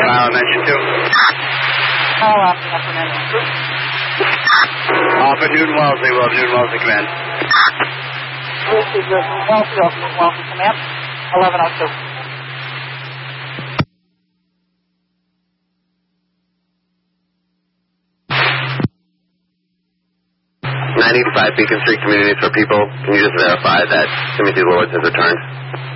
Island mention 2. Offer Newton Wellesley, we'll have Newton Wellesley command. This is Newton Wellesley command, 1102. 985 Beacon Street Communities for People. Can you just verify that Timothy Lords has returned?